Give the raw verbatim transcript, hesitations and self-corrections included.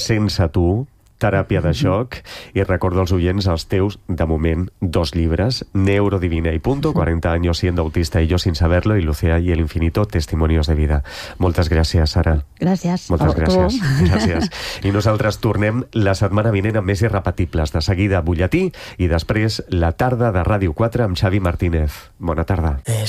Sense tu, teràpia de xoc, i recordo als oients els teus, de moment, dos llibres, Neurodivina y punto, cuarenta años siendo autista y yo sin saberlo, y Lucía y el infinito, testimonios de vida. Moltes gràcies, Sara. Gràcies. Moltes gràcies. Gràcies. I nosaltres tornem la setmana vinent amb més irrepetibles. De seguida, butlletí, i després la tarda de Ràdio quatre amb Xavi Martínez. Bona tarda.